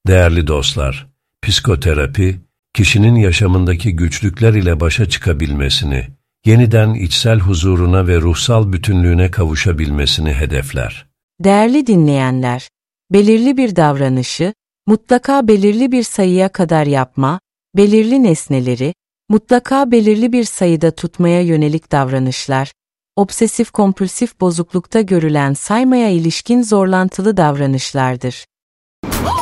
Değerli dostlar, psikoterapi, kişinin yaşamındaki güçlükler ile başa çıkabilmesini, yeniden içsel huzuruna ve ruhsal bütünlüğüne kavuşabilmesini hedefler. Değerli dinleyenler, belirli bir davranışı, mutlaka belirli bir sayıya kadar yapma, belirli nesneleri, mutlaka belirli bir sayıda tutmaya yönelik davranışlar, obsesif kompulsif bozuklukta görülen saymaya ilişkin zorlantılı davranışlardır.